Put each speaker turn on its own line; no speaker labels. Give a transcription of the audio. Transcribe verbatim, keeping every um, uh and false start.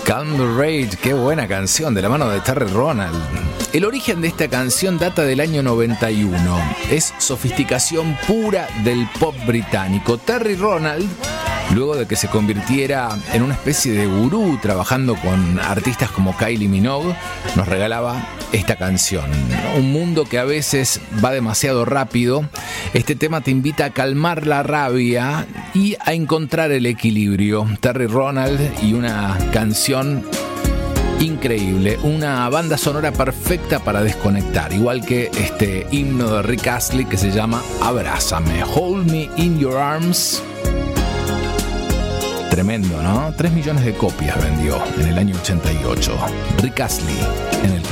Calm the Rage, qué buena canción, de la mano de Terry Ronald. El origen de esta canción data del año noventa y uno. Es sofisticación pura del pop británico. Terry Ronald, luego de que se convirtiera en una especie de gurú trabajando con artistas como Kylie Minogue, nos regalaba esta canción. Un mundo que a veces va demasiado rápido. Este tema te invita a calmar la rabia y a encontrar el equilibrio. Terry Ronald y una canción increíble, una banda sonora perfecta para desconectar, igual que este himno de Rick Astley que se llama Abrázame, Hold Me in Your Arms. Tremendo, ¿no? Tres millones de copias vendió en el año ochenta y ocho. Rick Astley en el